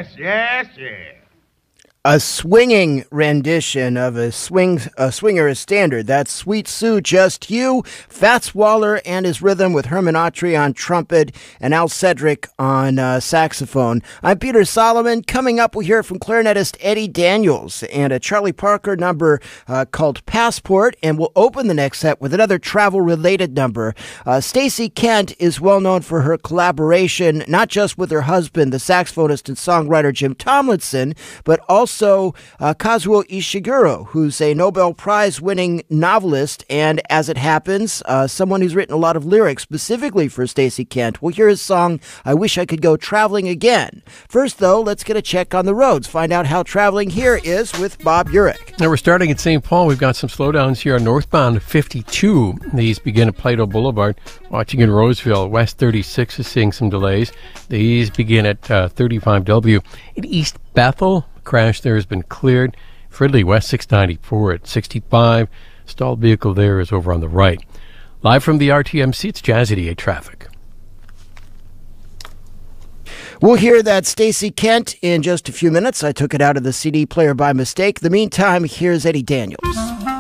yes. A swinging rendition of a swinger standard. That's Sweet Sue, Just You, Fats Waller and his rhythm with Herman Autry on trumpet and Al Cedric on saxophone. I'm Peter Solomon. Coming up, we'll hear from clarinetist Eddie Daniels and a Charlie Parker number called Passport, and we'll open the next set with another travel-related number. Stacey Kent is well known for her collaboration, not just with her husband, the saxophonist and songwriter Jim Tomlinson, but also Kazuo Ishiguro, who's a Nobel Prize-winning novelist, and as it happens, someone who's written a lot of lyrics specifically for Stacey Kent. We'll hear his song, I Wish I Could Go Traveling Again. First, though, let's get a check on the roads. Find out how traveling here is with Bob Urich. Now, we're starting at St. Paul. We've got some slowdowns here on northbound 52. These begin at Plato Boulevard. Watching in Roseville, West 36 is seeing some delays. These begin at 35W. In East Bethel, crash there has been cleared. Fridley, West 694 at 65. Stalled vehicle there is over on the right. Live from the RTMC, it's Jazz 88 traffic. We'll hear that Stacey Kent in just a few minutes. I took it out of the CD player by mistake. In the meantime, here's Eddie Daniels.